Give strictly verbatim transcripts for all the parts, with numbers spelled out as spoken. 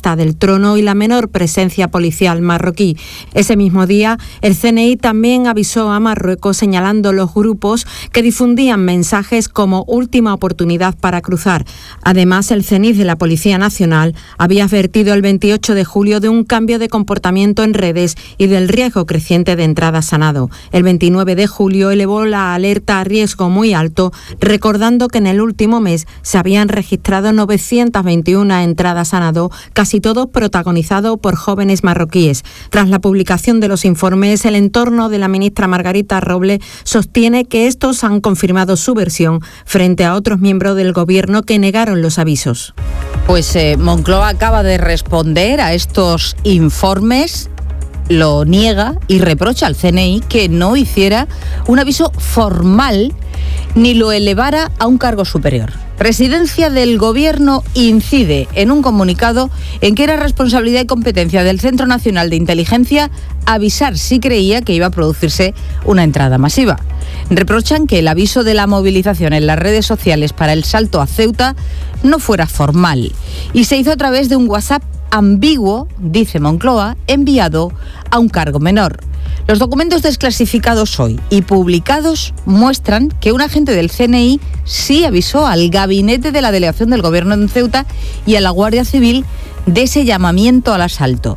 conquista del trono y la menor presencia policial marroquí. Ese mismo día, el C N I también avisó a Marruecos señalando los grupos que difundían mensajes como última oportunidad para cruzar. Además, el CENIF de la Policía Nacional había advertido el veintiocho de julio de un cambio de comportamiento en redes y del riesgo creciente de entradas a nado. El veintinueve de julio elevó la alerta a riesgo muy alto, recordando que en el último mes se habían registrado novecientas veintiuna entradas a nado, casi todo protagonizado por jóvenes marroquíes. Tras la publicación de los informes, el entorno de la ministra Margarita Robles sostiene que estos han confirmado su versión frente a otros miembros del gobierno que negaron los avisos. Pues eh, Moncloa acaba de responder a estos informes, lo niega y reprocha al C N I que no hiciera un aviso formal ni lo elevara a un cargo superior. Presidencia del Gobierno incide en un comunicado en que era responsabilidad y competencia del Centro Nacional de Inteligencia avisar si creía que iba a producirse una entrada masiva. Reprochan que el aviso de la movilización en las redes sociales para el salto a Ceuta no fuera formal y se hizo a través de un WhatsApp ambiguo, dice Moncloa, enviado a un cargo menor. Los documentos desclasificados hoy y publicados muestran que un agente del C N I sí avisó al gabinete de la delegación del Gobierno en Ceuta y a la Guardia Civil de ese llamamiento al asalto.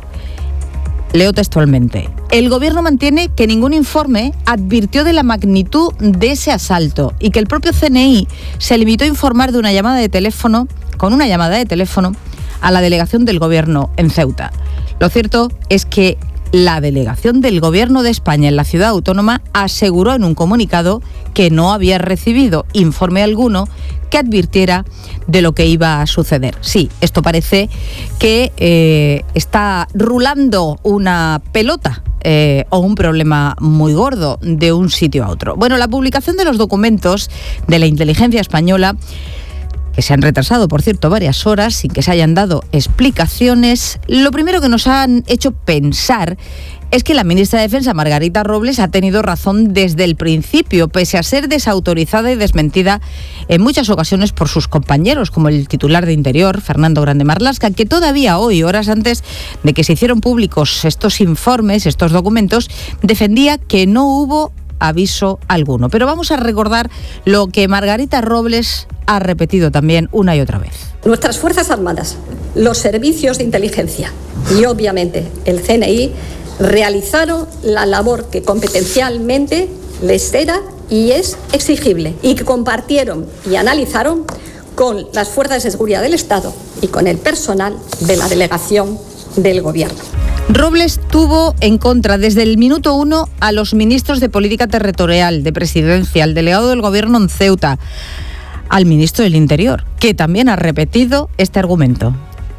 Leo textualmente. El Gobierno mantiene que ningún informe advirtió de la magnitud de ese asalto y que el propio C N I se limitó a informar de una llamada de teléfono, con una llamada de teléfono, a la delegación del Gobierno en Ceuta. Lo cierto es que la delegación del Gobierno de España en la ciudad autónoma aseguró en un comunicado que no había recibido informe alguno que advirtiera de lo que iba a suceder. Sí, esto parece que eh, está rulando una pelota eh, o un problema muy gordo de un sitio a otro. Bueno, la publicación de los documentos de la inteligencia española, que se han retrasado, por cierto, varias horas sin que se hayan dado explicaciones, lo primero que nos han hecho pensar es que la ministra de Defensa, Margarita Robles, ha tenido razón desde el principio, pese a ser desautorizada y desmentida en muchas ocasiones por sus compañeros, como el titular de Interior, Fernando Grande Marlaska, que todavía hoy, horas antes de que se hicieran públicos estos informes, estos documentos, defendía que no hubo aviso alguno. Pero vamos a recordar lo que Margarita Robles ha repetido también una y otra vez. Nuestras Fuerzas Armadas, los servicios de inteligencia y obviamente el C N I realizaron la labor que competencialmente les era y es exigible y que compartieron y analizaron con las fuerzas de seguridad del Estado y con el personal de la delegación del Gobierno. Robles tuvo en contra desde el minuto uno a los ministros de Política Territorial, de Presidencia, al delegado del Gobierno en Ceuta, al ministro del Interior, que también ha repetido este argumento.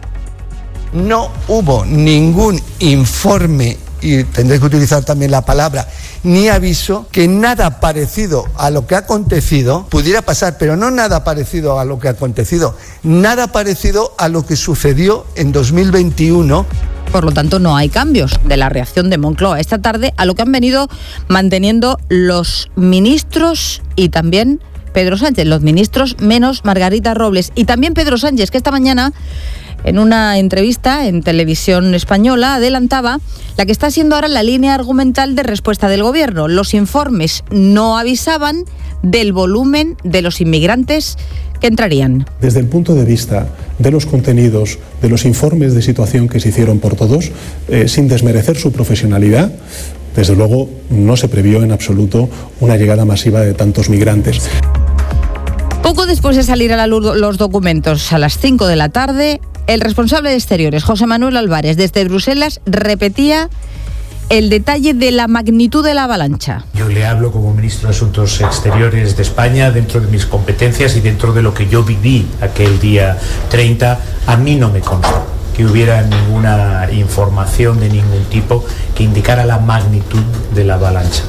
No hubo ningún informe, y tendré que utilizar también la palabra, ni aviso, que nada parecido a lo que ha acontecido pudiera pasar, pero no nada parecido a lo que ha acontecido, nada parecido a lo que sucedió en dos mil veintiuno. Por lo tanto, no hay cambios de la reacción de Moncloa esta tarde a lo que han venido manteniendo los ministros y también Pedro Sánchez, los ministros menos Margarita Robles y también Pedro Sánchez, que esta mañana en una entrevista en Televisión Española adelantaba la que está siendo ahora la línea argumental de respuesta del Gobierno. Los informes no avisaban del volumen de los inmigrantes que entrarían. Desde el punto de vista de los contenidos, de los informes de situación que se hicieron por todos, eh, sin desmerecer su profesionalidad, desde luego no se previó en absoluto una llegada masiva de tantos migrantes. Poco después de salir a la luz los documentos, a las cinco de la tarde, el responsable de Exteriores, José Manuel Álvarez, desde Bruselas, repetía el detalle de la magnitud de la avalancha. Yo le hablo como ministro de Asuntos Exteriores de España, dentro de mis competencias y dentro de lo que yo viví aquel día treinta. A mí no me consta que hubiera ninguna información de ningún tipo que indicara la magnitud de la avalancha.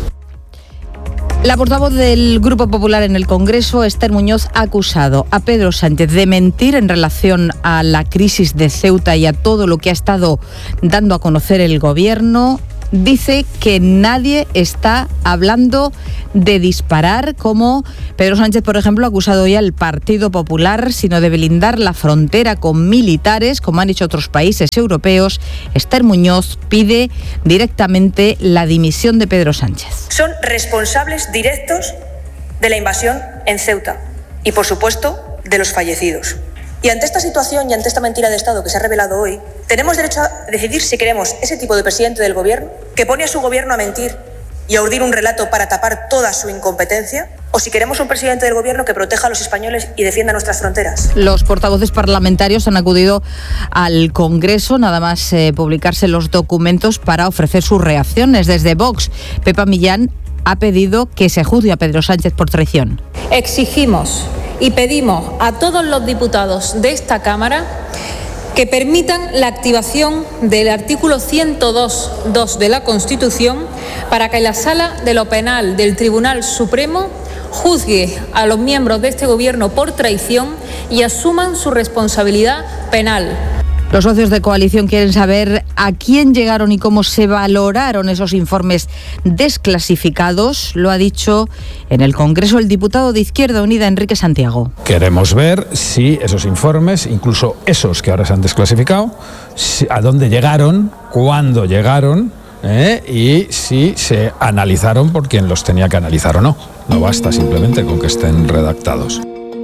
La portavoz del Grupo Popular en el Congreso, Esther Muñoz, ha acusado a Pedro Sánchez de mentir en relación a la crisis de Ceuta y a todo lo que ha estado dando a conocer el Gobierno. dice que nadie está hablando de disparar, como Pedro Sánchez, por ejemplo, ha acusado hoy al Partido Popular, sino de blindar la frontera con militares, como han hecho otros países europeos. Esther Muñoz pide directamente la dimisión de Pedro Sánchez. Son responsables directos de la invasión en Ceuta y, por supuesto, de los fallecidos. Y ante esta situación y ante esta mentira de Estado que se ha revelado hoy, tenemos derecho a decidir si queremos ese tipo de presidente del gobierno que pone a su gobierno a mentir y a urdir un relato para tapar toda su incompetencia, o si queremos un presidente del gobierno que proteja a los españoles y defienda nuestras fronteras. Los portavoces parlamentarios han acudido al Congreso, nada más eh, publicarse los documentos, para ofrecer sus reacciones. Desde Vox, Pepa Millán ha pedido que se juzgue a Pedro Sánchez por traición. Exigimos y pedimos a todos los diputados de esta Cámara que permitan la activación del artículo ciento dos punto dos de la Constitución para que la Sala de lo Penal del Tribunal Supremo juzgue a los miembros de este Gobierno por traición y asuman su responsabilidad penal. Los socios de coalición quieren saber a quién llegaron y cómo se valoraron esos informes desclasificados. Lo ha dicho en el Congreso el diputado de Izquierda Unida, Enrique Santiago. Queremos ver si esos informes, incluso esos que ahora se han desclasificado, si, a dónde llegaron, cuándo llegaron, ¿eh? y si se analizaron por quien los tenía que analizar o no. No basta simplemente con que estén redactados.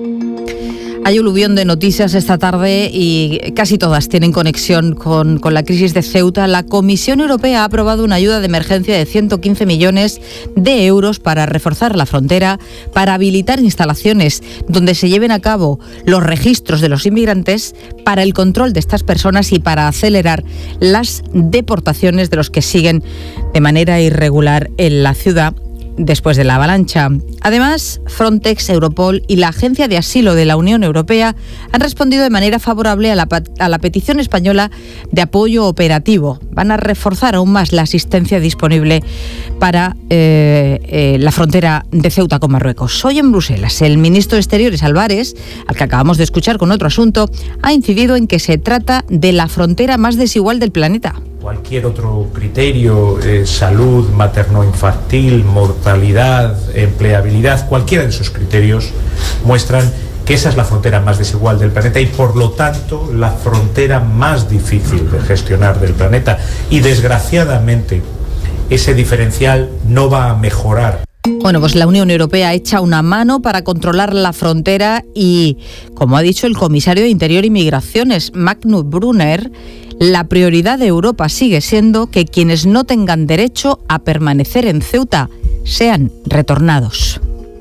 Hay aluvión de noticias esta tarde y casi todas tienen conexión con, con la crisis de Ceuta. La Comisión Europea ha aprobado una ayuda de emergencia de ciento quince millones de euros para reforzar la frontera, para habilitar instalaciones donde se lleven a cabo los registros de los inmigrantes, para el control de estas personas y para acelerar las deportaciones de los que siguen de manera irregular en la ciudad después de la avalancha. Además, Frontex, Europol y la Agencia de Asilo de la Unión Europea han respondido de manera favorable a la, a la petición española de apoyo operativo. Van a reforzar aún más la asistencia disponible para eh, eh, la frontera de Ceuta con Marruecos. Hoy en Bruselas, el ministro de Exteriores, Álvarez, al que acabamos de escuchar con otro asunto, ha incidido en que se trata de la frontera más desigual del planeta. Cualquier otro criterio, eh, salud materno-infantil, mortalidad, empleabilidad, cualquiera de esos criterios muestran que esa es la frontera más desigual del planeta y, por lo tanto, la frontera más difícil de gestionar del planeta. Y, desgraciadamente, ese diferencial no va a mejorar. Bueno, pues la Unión Europea echa una mano para controlar la frontera y, como ha dicho el comisario de Interior y Migraciones, Magnus Brunner, la prioridad de Europa sigue siendo que quienes no tengan derecho a permanecer en Ceuta sean retornados.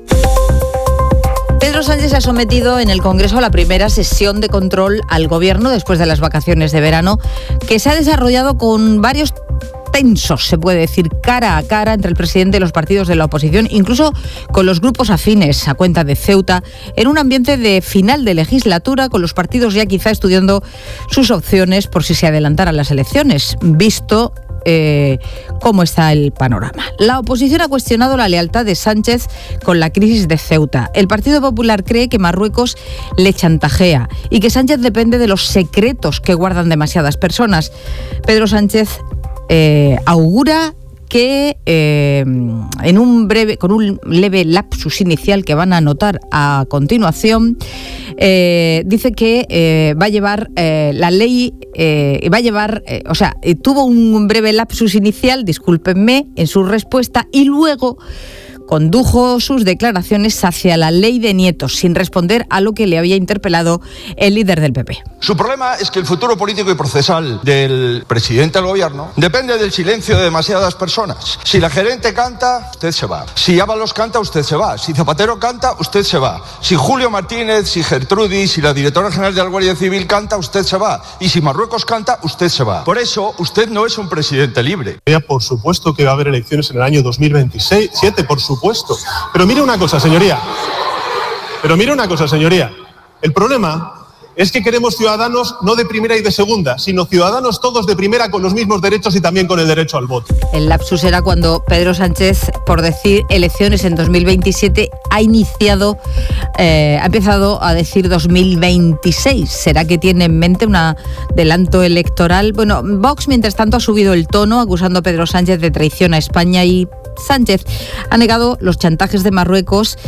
Pedro Sánchez se ha sometido en el Congreso a la primera sesión de control al Gobierno después de las vacaciones de verano, que se ha desarrollado con varios tensos, se puede decir, cara a cara entre el presidente y los partidos de la oposición, incluso con los grupos afines a cuenta de Ceuta, en un ambiente de final de legislatura, con los partidos ya quizá estudiando sus opciones por si se adelantaran las elecciones, visto eh, cómo está el panorama. La oposición ha cuestionado la lealtad de Sánchez con la crisis de Ceuta. El Partido Popular cree que Marruecos le chantajea y que Sánchez depende de los secretos que guardan demasiadas personas. Pedro Sánchez Eh, augura que eh, en un breve, con un leve lapsus inicial que van a notar a continuación, eh, dice que eh, va a llevar eh, la ley, eh, va a llevar, eh, o sea, eh, tuvo un breve lapsus inicial, discúlpenme, en su respuesta y luego condujo sus declaraciones hacia la ley de nietos, sin responder a lo que le había interpelado el líder del P P. Su problema es que el futuro político y procesal del presidente del gobierno depende del silencio de demasiadas personas. Si la gerente canta, usted se va. Si Ábalos canta, usted se va. Si Zapatero canta, usted se va. Si Julio Martínez, si Gertrudis, si la directora general de la Guardia Civil canta, usted se va. Y si Marruecos canta, usted se va. Por eso, usted no es un presidente libre. Por supuesto que va a haber elecciones en el año dos mil veintisiete, por supuesto. Puesto. Pero mire una cosa, señoría. Pero mire una cosa, señoría. El problema Es que queremos ciudadanos no de primera y de segunda, sino ciudadanos todos de primera con los mismos derechos y también con el derecho al voto. El lapsus era cuando Pedro Sánchez, por decir elecciones en dos mil veintisiete, ha iniciado, eh, ha empezado a decir dos mil veintiséis. ¿Será que tiene en mente un adelanto electoral? Bueno, Vox, mientras tanto, ha subido el tono acusando a Pedro Sánchez de traición a España y Sánchez ha negado los chantajes de Marruecos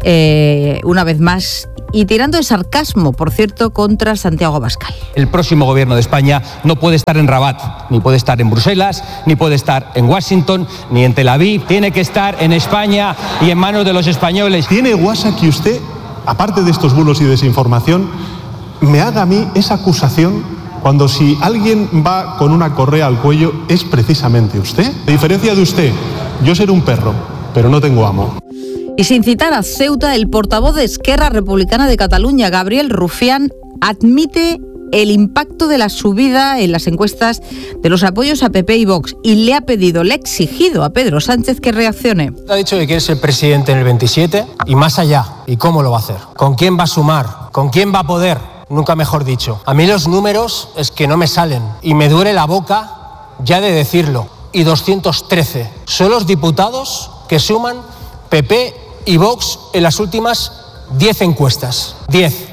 eh, una vez más y tirando de sarcasmo, por cierto, contra Santiago Abascal. El próximo gobierno de España no puede estar en Rabat, ni puede estar en Bruselas, ni puede estar en Washington, ni en Tel Aviv. Tiene que estar en España y en manos de los españoles. ¿Tiene guasa que usted, aparte de estos bulos y desinformación, me haga a mí esa acusación cuando si alguien va con una correa al cuello es precisamente usted? A diferencia de usted, yo seré un perro, pero no tengo amo. Y sin citar a Ceuta, el portavoz de Esquerra Republicana de Cataluña, Gabriel Rufián, admite el impacto de la subida en las encuestas de los apoyos a P P y Vox y le ha pedido, le ha exigido a Pedro Sánchez que reaccione. Ha dicho que quiere ser presidente en el veintisiete y más allá. ¿Y cómo lo va a hacer? ¿Con quién va a sumar? ¿Con quién va a poder? Nunca mejor dicho. A mí los números es que no me salen y me duele la boca ya de decirlo. Y doscientos trece son los diputados que suman P P y Vox en las últimas diez encuestas. diez.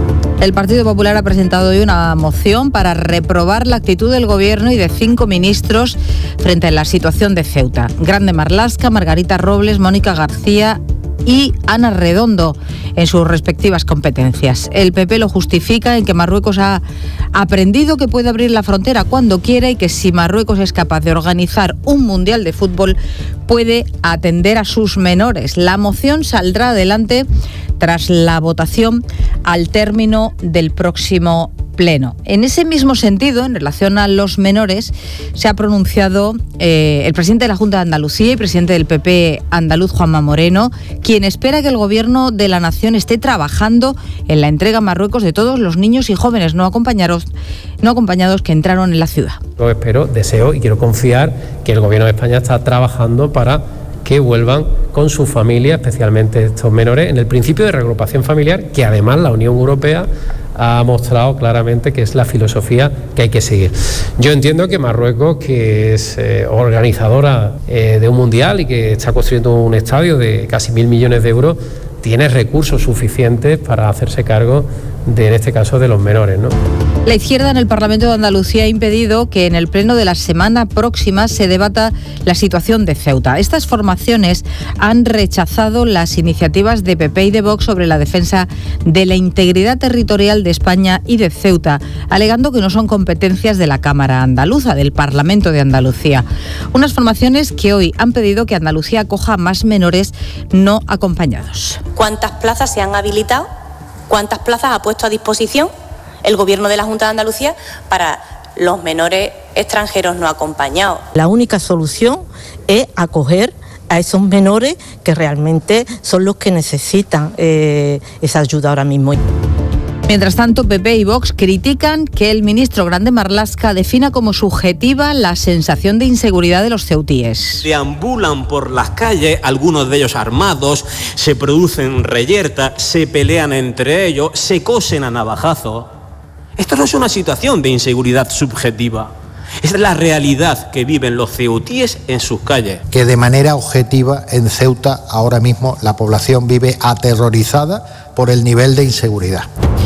El Partido Popular ha presentado hoy una moción para reprobar la actitud del Gobierno y de cinco ministros frente a la situación de Ceuta. Grande Marlaska, Margarita Robles, Mónica García y Ana Redondo en sus respectivas competencias. El P P lo justifica en que Marruecos ha aprendido que puede abrir la frontera cuando quiera y que si Marruecos es capaz de organizar un mundial de fútbol puede atender a sus menores. La moción saldrá adelante tras la votación al término del próximo pleno. En ese mismo sentido, en relación a los menores, se ha pronunciado eh, el presidente de la Junta de Andalucía y presidente del P P andaluz, Juanma Moreno, quien espera que el Gobierno de la Nación esté trabajando en la entrega a Marruecos de todos los niños y jóvenes no acompañados, no acompañados que entraron en la ciudad. Yo espero, deseo y quiero confiar que el Gobierno de España está trabajando para que vuelvan con su familia, especialmente estos menores, en el principio de reagrupación familiar, que además la Unión Europea ha mostrado claramente que es la filosofía que hay que seguir. Yo entiendo que Marruecos, que es eh, organizadora eh, de un mundial y que está construyendo un estadio de casi mil millones de euros, tiene recursos suficientes para hacerse cargo de, en este caso, de los menores, ¿no? La izquierda en el Parlamento de Andalucía ha impedido que en el pleno de la semana próxima se debata la situación de Ceuta. Estas formaciones han rechazado las iniciativas de P P y de Vox sobre la defensa de la integridad territorial de España y de Ceuta, alegando que no son competencias de la Cámara Andaluza, del Parlamento de Andalucía. Unas formaciones que hoy han pedido que Andalucía acoja a más menores no acompañados. ¿Cuántas plazas se han habilitado? ¿Cuántas plazas ha puesto a disposición el Gobierno de la Junta de Andalucía para los menores extranjeros no acompañados? La única solución es acoger a esos menores que realmente son los que necesitan eh, esa ayuda ahora mismo. Mientras tanto, P P y Vox critican que el ministro Grande Marlaska defina como subjetiva la sensación de inseguridad de los ceutíes. Deambulan por las calles, algunos de ellos armados, se producen reyertas, se pelean entre ellos, se cosen a navajazos. Esto no es una situación de inseguridad subjetiva. Es la realidad que viven los ceutíes en sus calles. Que de manera objetiva en Ceuta ahora mismo la población vive aterrorizada por el nivel de inseguridad.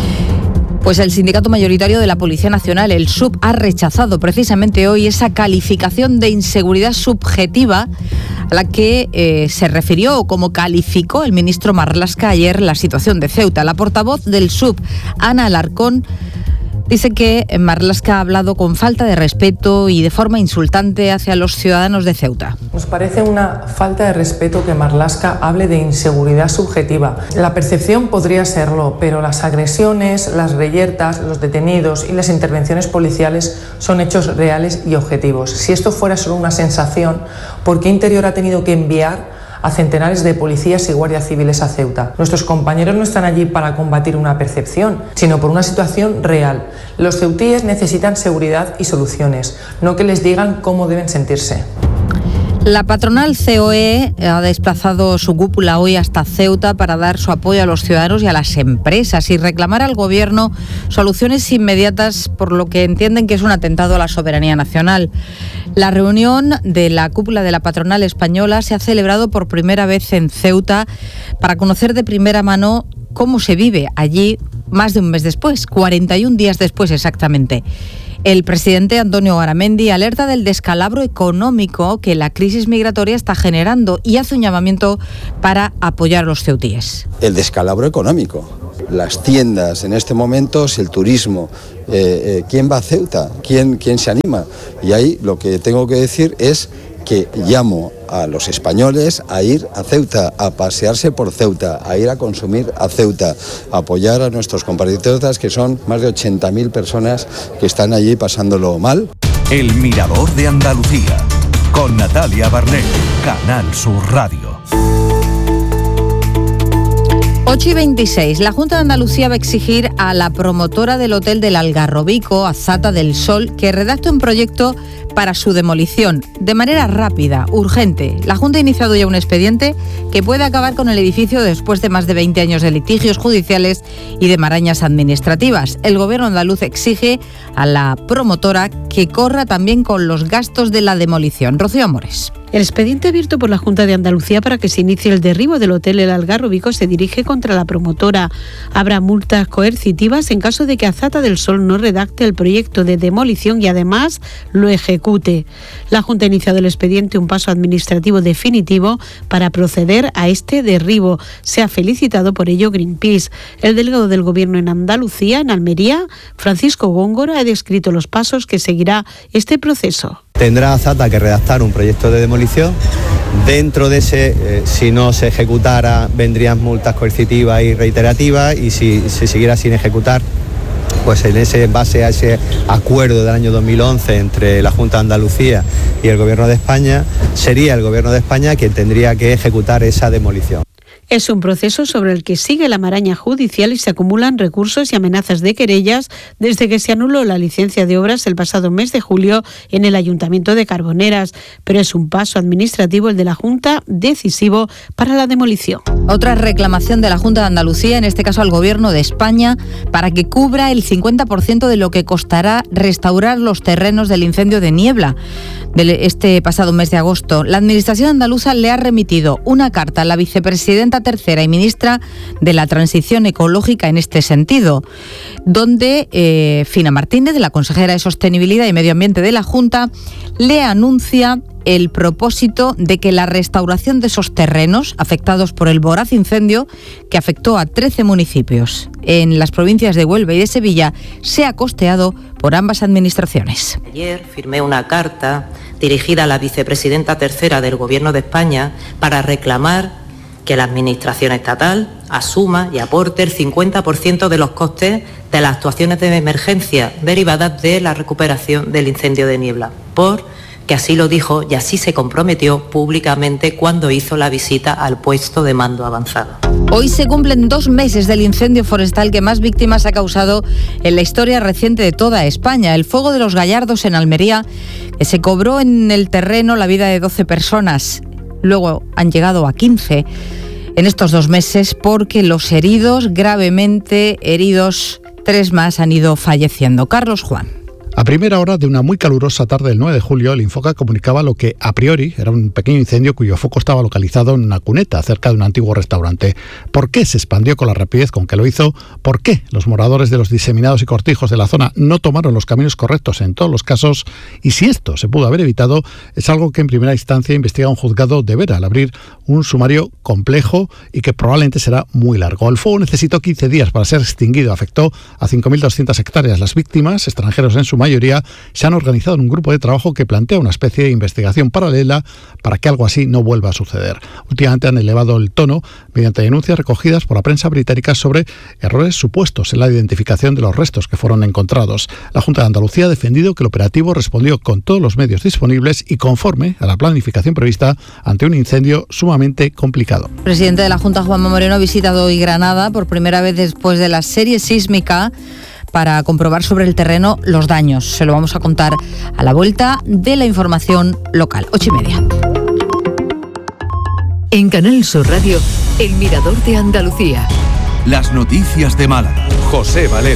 Pues el sindicato mayoritario de la Policía Nacional, el S U B, ha rechazado precisamente hoy esa calificación de inseguridad subjetiva a la que eh, se refirió o como calificó el ministro Marlaska ayer la situación de Ceuta. La portavoz del S U B, Ana Alarcón, dice que Marlaska ha hablado con falta de respeto y de forma insultante hacia los ciudadanos de Ceuta. Nos parece una falta de respeto que Marlaska hable de inseguridad subjetiva. La percepción podría serlo, pero las agresiones, las reyertas, los detenidos y las intervenciones policiales son hechos reales y objetivos. Si esto fuera solo una sensación, ¿por qué Interior ha tenido que enviar a centenares de policías y guardias civiles a Ceuta? Nuestros compañeros no están allí para combatir una percepción, sino por una situación real. Los ceutíes necesitan seguridad y soluciones, no que les digan cómo deben sentirse. La patronal C O E ha desplazado su cúpula hoy hasta Ceuta para dar su apoyo a los ciudadanos y a las empresas y reclamar al Gobierno soluciones inmediatas por lo que entienden que es un atentado a la soberanía nacional. La reunión de la cúpula de la patronal española se ha celebrado por primera vez en Ceuta para conocer de primera mano cómo se vive allí más de un mes después, cuarenta y un días después exactamente. El presidente Antonio Garamendi alerta del descalabro económico que la crisis migratoria está generando y hace un llamamiento para apoyar a los ceutíes. El descalabro económico, las tiendas en este momento, si el turismo, eh, eh, ¿quién va a Ceuta? ¿Quién, quién se anima? Y ahí lo que tengo que decir es que llamo a los españoles a ir a Ceuta, a pasearse por Ceuta, a ir a consumir a Ceuta, a apoyar a nuestros compatriotas, que son más de ochenta mil personas que están allí pasándolo mal. El Mirador de Andalucía, con Natalia Barnett, Canal Sur Radio. ocho y veintiséis. La Junta de Andalucía va a exigir a la promotora del hotel del Algarrobico, Azata del Sol, que redacte un proyecto para su demolición, de manera rápida, urgente. La Junta ha iniciado ya un expediente que puede acabar con el edificio después de más de veinte años de litigios judiciales y de marañas administrativas. El Gobierno andaluz exige a la promotora que corra también con los gastos de la demolición. Rocío Amores. El expediente abierto por la Junta de Andalucía para que se inicie el derribo del hotel El Algarrobico se dirige contra la promotora. Habrá multas coercitivas en caso de que Azata del Sol no redacte el proyecto de demolición y además lo ejecute. La Junta ha iniciado el expediente, un paso administrativo definitivo para proceder a este derribo. Se ha felicitado por ello Greenpeace. El delegado del Gobierno en Andalucía, en Almería, Francisco Góngora, ha descrito los pasos que seguirá este proceso. Tendrá Azata que redactar un proyecto de demolición. Dentro de ese, eh, si no se ejecutara, vendrían multas coercitivas y reiterativas, y si se siguiera sin ejecutar, pues en ese, en base a ese acuerdo del año dos mil once entre la Junta de Andalucía y el Gobierno de España, sería el Gobierno de España quien tendría que ejecutar esa demolición. Es un proceso sobre el que sigue la maraña judicial y se acumulan recursos y amenazas de querellas desde que se anuló la licencia de obras el pasado mes de julio en el Ayuntamiento de Carboneras. Pero es un paso administrativo el de la Junta decisivo para la demolición. Otra reclamación de la Junta de Andalucía, en este caso al Gobierno de España, para que cubra el cincuenta por ciento de lo que costará restaurar los terrenos del incendio de Niebla de este pasado mes de agosto. La Administración andaluza le ha remitido una carta a la vicepresidenta tercera y ministra de la Transición Ecológica en este sentido, donde eh, Fina Martínez, la consejera de Sostenibilidad y Medio Ambiente de la Junta, le anuncia el propósito de que la restauración de esos terrenos afectados por el voraz incendio que afectó a trece municipios en las provincias de Huelva y de Sevilla sea costeado por ambas administraciones. Ayer firmé una carta dirigida a la vicepresidenta tercera del Gobierno de España para reclamar que la Administración estatal asuma y aporte el cincuenta por ciento de los costes de las actuaciones de emergencia derivadas de la recuperación del incendio de Niebla, porque así lo dijo y así se comprometió públicamente cuando hizo la visita al puesto de mando avanzado. Hoy se cumplen dos meses del incendio forestal que más víctimas ha causado en la historia reciente de toda España. El fuego de los Gallardos en Almería, que se cobró en el terreno la vida de doce personas. Luego han llegado a quince en estos dos meses porque los heridos, gravemente heridos, tres más han ido falleciendo. Carlos Juan. A primera hora de una muy calurosa tarde del nueve de julio, el Infoca comunicaba lo que a priori era un pequeño incendio cuyo foco estaba localizado en una cuneta cerca de un antiguo restaurante. ¿Por qué se expandió con la rapidez con que lo hizo? ¿Por qué los moradores de los diseminados y cortijos de la zona no tomaron los caminos correctos en todos los casos? Y si esto se pudo haber evitado, es algo que en primera instancia investiga un juzgado de Vera al abrir un sumario complejo y que probablemente será muy largo. El fuego necesitó quince días para ser extinguido. Afectó a cinco mil doscientas hectáreas. Las víctimas, extranjeros en su mayoría, se han organizado en un grupo de trabajo que plantea una especie de investigación paralela para que algo así no vuelva a suceder. Últimamente han elevado el tono mediante denuncias recogidas por la prensa británica sobre errores supuestos en la identificación de los restos que fueron encontrados. La Junta de Andalucía ha defendido que el operativo respondió con todos los medios disponibles y conforme a la planificación prevista ante un incendio sumamente complicado. El presidente de la Junta, Juanma Moreno, ha visitado hoy Granada por primera vez después de la serie sísmica para comprobar sobre el terreno los daños. Se lo vamos a contar a la vuelta de la información local. Ocho y media. En Canal Sur Radio, El Mirador de Andalucía. Las noticias de Málaga. José Valero.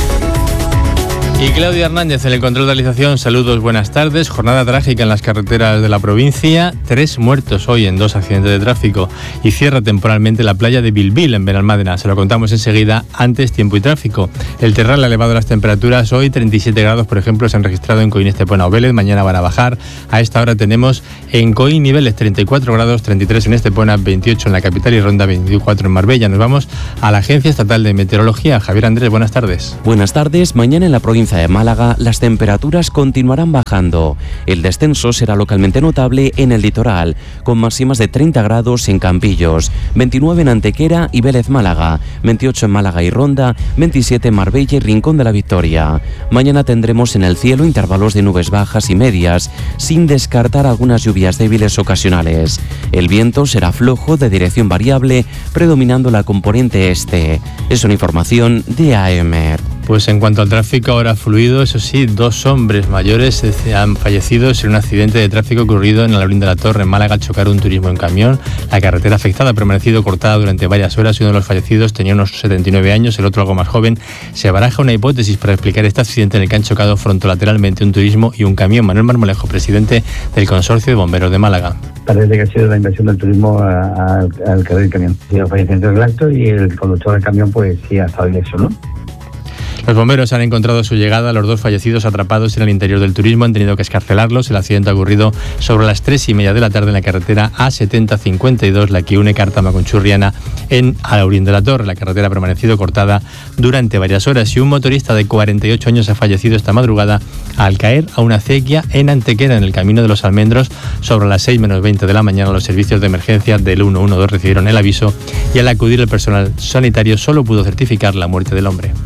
Y Claudia Hernández en el control de realización. Saludos, buenas tardes. Jornada trágica en las carreteras de la provincia. Tres muertos hoy en dos accidentes de tráfico. Y cierra temporalmente la playa de Bilbil en Benalmádena. Se lo contamos enseguida. Antes, tiempo y tráfico. El Terral ha elevado las temperaturas. Hoy treinta y siete grados, por ejemplo, se han registrado en Coín, Estepona o Vélez. Mañana van a bajar. A esta hora tenemos en Coín niveles treinta y cuatro grados, treinta y tres en Estepona, veintiocho en la capital y Ronda, veinticuatro en Marbella. Nos vamos a la Agencia Estatal de Meteorología. Javier Andrés, buenas tardes. Buenas tardes. Mañana en la provincia de Málaga las temperaturas continuarán bajando. El descenso será localmente notable en el litoral, con máximas de treinta grados en Campillos, veintinueve en Antequera y Vélez Málaga, veintiocho en Málaga y Ronda, veintisiete en Marbella y Rincón de la Victoria. Mañana tendremos en el cielo intervalos de nubes bajas y medias, sin descartar algunas lluvias débiles ocasionales. El viento será flojo de dirección variable, predominando la componente este. Es una información de A E M E R. Pues en cuanto al tráfico, ahora fluido, eso sí, dos hombres mayores han fallecido en un accidente de tráfico ocurrido en el Laurín de la Torre, en Málaga, al chocar un turismo en camión. La carretera afectada ha permanecido cortada durante varias horas y uno de los fallecidos tenía unos setenta y nueve años, el otro algo más joven. Se baraja una hipótesis para explicar este accidente en el que han chocado frontolateralmente un turismo y un camión. Manuel Marmolejo, presidente del Consorcio de Bomberos de Málaga. Parece que ha sido la inversión del turismo al, al carril del camión. Ha sido fallecimiento del acto y el conductor del camión pues sí ha estado ileso, ¿no? Los bomberos han encontrado a su llegada. Los dos fallecidos atrapados en el interior del turismo han tenido que escarcelarlos. El accidente ha ocurrido sobre las tres y media de la tarde en la carretera A setenta cincuenta y dos, la que une Cártama con Churriana, en Laurín de la Torre. La carretera ha permanecido cortada durante varias horas y un motorista de cuarenta y ocho años ha fallecido esta madrugada al caer a una acequia en Antequera, en el Camino de los Almendros. Sobre las seis menos veinte de la mañana, los servicios de emergencia del ciento doce recibieron el aviso y al acudir el personal sanitario solo pudo certificar la muerte del hombre.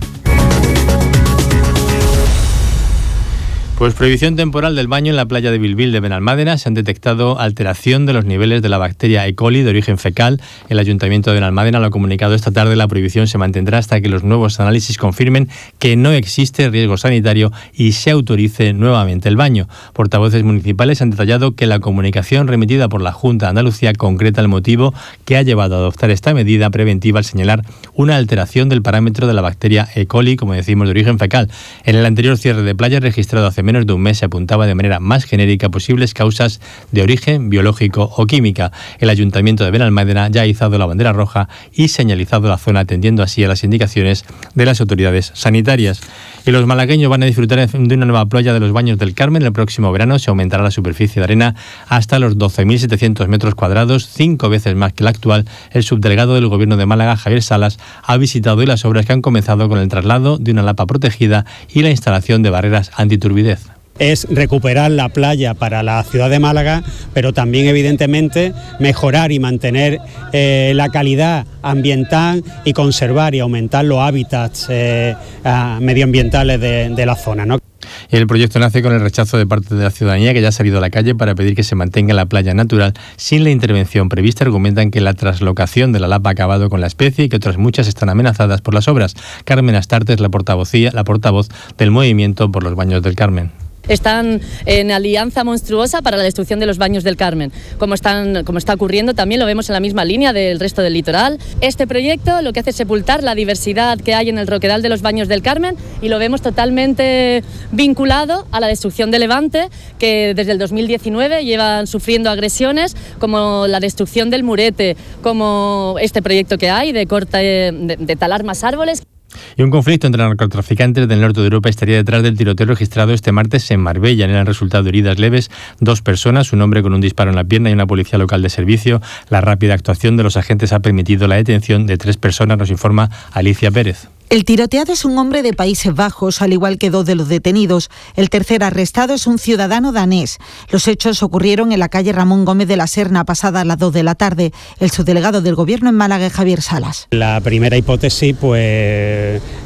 Pues prohibición temporal del baño en la playa de Bilbil de Benalmádena. Se han detectado alteración de los niveles de la bacteria E. coli de origen fecal. El Ayuntamiento de Benalmádena lo ha comunicado esta tarde. La prohibición se mantendrá hasta que los nuevos análisis confirmen que no existe riesgo sanitario y se autorice nuevamente el baño. Portavoces municipales han detallado que la comunicación remitida por la Junta de Andalucía concreta el motivo que ha llevado a adoptar esta medida preventiva al señalar una alteración del parámetro de la bacteria E. coli, como decimos, de origen fecal. En el anterior cierre de playa registrado hace menos de un mes se apuntaba de manera más genérica posibles causas de origen biológico o química. El Ayuntamiento de Benalmádena ya ha izado la bandera roja y señalizado la zona, atendiendo así a las indicaciones de las autoridades sanitarias. Y los malagueños van a disfrutar de una nueva playa de los Baños del Carmen. El próximo verano se aumentará la superficie de arena hasta los doce mil setecientos metros cuadrados, cinco veces más que la actual. El subdelegado del Gobierno de Málaga, Javier Salas, ha visitado hoy las obras que han comenzado con el traslado de una lapa protegida y la instalación de barreras antiturbidez. Es recuperar la playa para la ciudad de Málaga, pero también evidentemente mejorar y mantener eh, la calidad ambiental y conservar y aumentar los hábitats eh, medioambientales de, de la zona, ¿no? El proyecto nace con el rechazo de parte de la ciudadanía, que ya ha salido a la calle para pedir que se mantenga la playa natural sin la intervención prevista. Argumentan que la traslocación de la lapa ha acabado con la especie y que otras muchas están amenazadas por las obras. Carmen Astarte es la portavocía, la portavoz del movimiento por los Baños del Carmen. Están en alianza monstruosa para la destrucción de los Baños del Carmen, como, están, como está ocurriendo, también lo vemos en la misma línea del resto del litoral. Este proyecto lo que hace es sepultar la diversidad que hay en el roquedal de los Baños del Carmen y lo vemos totalmente vinculado a la destrucción de Levante, que desde el dos mil diecinueve llevan sufriendo agresiones como la destrucción del Murete, como este proyecto que hay de, corte, de, de talar más árboles. Y un conflicto entre narcotraficantes del norte de Europa estaría detrás del tiroteo registrado este martes en Marbella. En él han resultado heridas leves dos personas, un hombre con un disparo en la pierna y una policía local de servicio. La rápida actuación de los agentes ha permitido la detención de tres personas, nos informa Alicia Pérez. El tiroteado es un hombre de Países Bajos, al igual que dos de los detenidos. El tercer arrestado es un ciudadano danés. Los hechos ocurrieron en la calle Ramón Gómez de la Serna, pasada las dos de la tarde. El subdelegado del Gobierno en Málaga, Javier Salas. La primera hipótesis, pues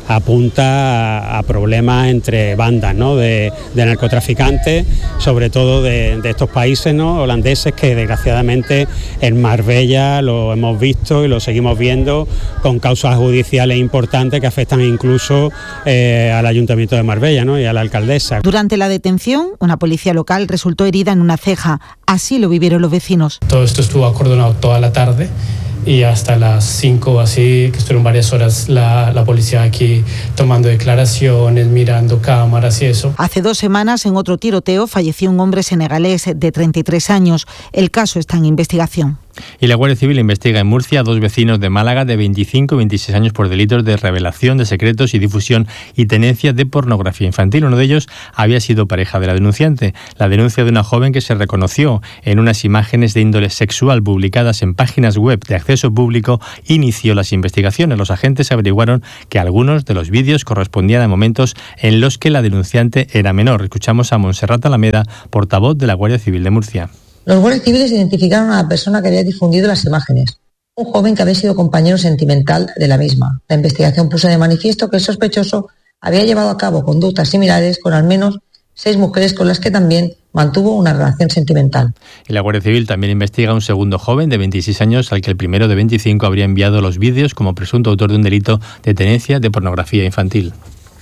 apunta a, a problemas entre bandas, ¿no? de, de narcotraficantes, sobre todo de, de estos países, ¿no? holandeses, que desgraciadamente en Marbella lo hemos visto y lo seguimos viendo con causas judiciales importantes que afectan incluso eh, al Ayuntamiento de Marbella, ¿no? y a la alcaldesa. Durante la detención, una policía local resultó herida en una ceja. Así lo vivieron los vecinos. Todo esto estuvo acordonado toda la tarde y hasta las cinco así, que estuvieron varias horas la, la policía aquí tomando declaraciones, mirando cámaras y eso. Hace dos semanas, en otro tiroteo, falleció un hombre senegalés de treinta y tres años. El caso está en investigación. Y la Guardia Civil investiga en Murcia a dos vecinos de Málaga de veinticinco y veintiséis años por delitos de revelación de secretos y difusión y tenencia de pornografía infantil. Uno de ellos había sido pareja de la denunciante. La denuncia de una joven que se reconoció en unas imágenes de índole sexual publicadas en páginas web de acceso público inició las investigaciones. Los agentes averiguaron que algunos de los vídeos correspondían a momentos en los que la denunciante era menor. Escuchamos a Montserrat Alameda, portavoz de la Guardia Civil de Murcia. Los guardias civiles identificaron a la persona que había difundido las imágenes, un joven que había sido compañero sentimental de la misma. La investigación puso de manifiesto que el sospechoso había llevado a cabo conductas similares con al menos seis mujeres con las que también mantuvo una relación sentimental. Y la Guardia Civil también investiga a un segundo joven de veintiséis años al que el primero de veinticinco habría enviado los vídeos como presunto autor de un delito de tenencia de pornografía infantil.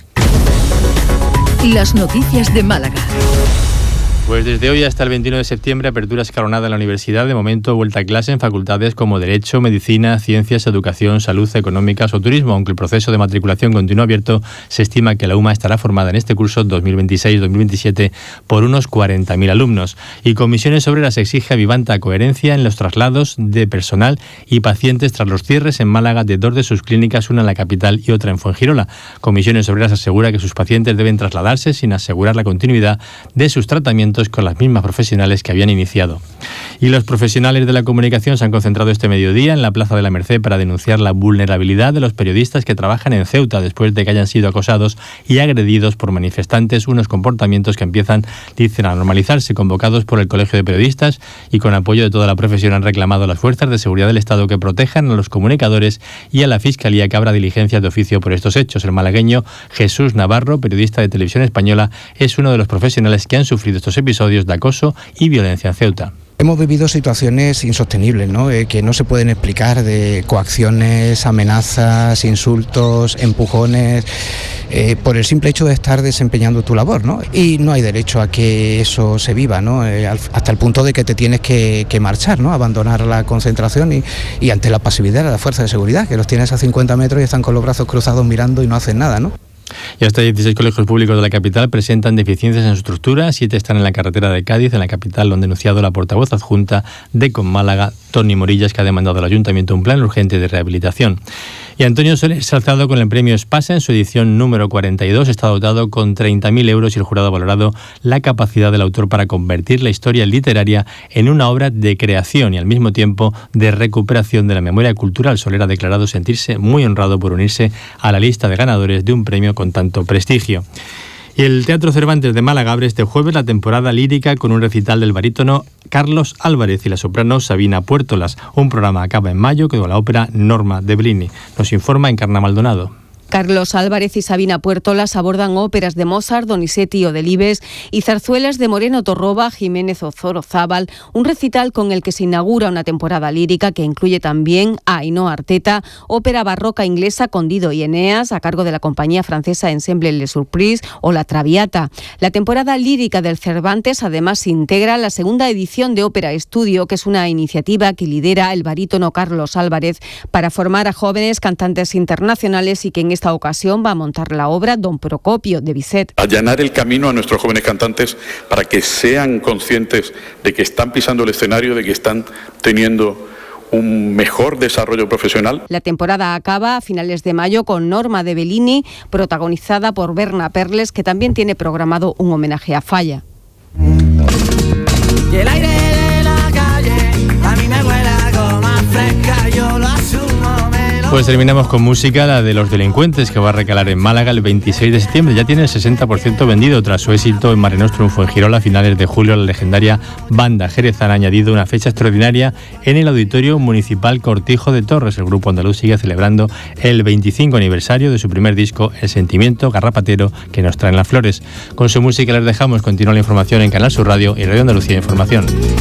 Las noticias de Málaga. Pues desde hoy hasta el veintiuno de septiembre, apertura escalonada en la universidad. De momento, vuelta a clase en facultades como Derecho, Medicina, Ciencias, Educación, Salud, Económicas o Turismo. Aunque el proceso de matriculación continúa abierto, se estima que la U M A estará formada en este curso dos mil veintiséis dos mil veintisiete por unos cuarenta mil alumnos. Y Comisiones Obreras exige a Vivanta coherencia en los traslados de personal y pacientes tras los cierres en Málaga de dos de sus clínicas, una en la capital y otra en Fuengirola. Comisiones Obreras asegura que sus pacientes deben trasladarse sin asegurar la continuidad de sus tratamientos con las mismas profesionales que habían iniciado. Y los profesionales de la comunicación se han concentrado este mediodía en la Plaza de la Merced para denunciar la vulnerabilidad de los periodistas que trabajan en Ceuta después de que hayan sido acosados y agredidos por manifestantes, unos comportamientos que empiezan, dicen, a normalizarse. Convocados por el Colegio de Periodistas y con apoyo de toda la profesión, han reclamado a las fuerzas de seguridad del Estado que protejan a los comunicadores y a la Fiscalía que abra diligencias de oficio por estos hechos. El malagueño Jesús Navarro, periodista de Televisión Española, es uno de los profesionales que han sufrido estos episodios de acoso y violencia en Ceuta. Hemos vivido situaciones insostenibles, ¿no? Eh, que no se pueden explicar, de coacciones, amenazas, insultos, empujones, eh, por el simple hecho de estar desempeñando tu labor, ¿no? Y no hay derecho a que eso se viva, ¿no? Eh, hasta el punto de que te tienes que, que marchar, ¿no? Abandonar la concentración y, y ante la pasividad de la fuerza de seguridad, que los tienes a cincuenta metros y están con los brazos cruzados mirando y no hacen nada, ¿no? Y hasta dieciséis colegios públicos de la capital presentan deficiencias en su estructura. Siete están en la carretera de Cádiz. En la capital lo han denunciado la portavoz adjunta de Con Málaga, Toni Morillas, que ha demandado al Ayuntamiento un plan urgente de rehabilitación. Y Antonio Soler es alzado con el premio Espasa en su edición número cuarenta y dos. Está dotado con treinta mil euros y el jurado ha valorado la capacidad del autor para convertir la historia literaria en una obra de creación y al mismo tiempo de recuperación de la memoria cultural. Soler ha declarado sentirse muy honrado por unirse a la lista de ganadores de un premio con tanto prestigio. Y el Teatro Cervantes de Málaga abre este jueves la temporada lírica con un recital del barítono Carlos Álvarez y la soprano Sabina Puertolas. Un programa acaba en mayo con la ópera Norma de Bellini. Nos informa Encarna Maldonado. Carlos Álvarez y Sabina Puertolas abordan óperas de Mozart, Donizetti o Delibes y zarzuelas de Moreno Torroba, Jiménez Ozorozábal, un recital con el que se inaugura una temporada lírica que incluye también a Ainhoa Arteta, ópera barroca inglesa con Dido y Eneas, a cargo de la compañía francesa Ensemble Les Surprises, o La Traviata. La temporada lírica del Cervantes además integra la segunda edición de Ópera Estudio, que es una iniciativa que lidera el barítono Carlos Álvarez para formar a jóvenes cantantes internacionales y que en esta ocasión va a montar la obra Don Procopio de Bizet. Allanar el camino a nuestros jóvenes cantantes para que sean conscientes de que están pisando el escenario, de que están teniendo un mejor desarrollo profesional. La temporada acaba a finales de mayo con Norma de Bellini, protagonizada por Berna Perles, que también tiene programado un homenaje a Falla. Y el aire de la calle a mí me huele algo más fresca, yo lo asumo, me lo Pues terminamos con música, la de Los Delincuentes, que va a recalar en Málaga el veintiséis de septiembre. Ya tiene el sesenta por ciento vendido. Tras su éxito en Mare Nostrum Fuengirola a finales de julio, la legendaria banda jerezana ha añadido una fecha extraordinaria en el Auditorio Municipal Cortijo de Torres. El grupo andaluz sigue celebrando el veinticinco aniversario de su primer disco, El Sentimiento Garrapatero, que nos traen las flores. Con su música les dejamos. Continúa la información en Canal Sur Radio y Radio Andalucía Información.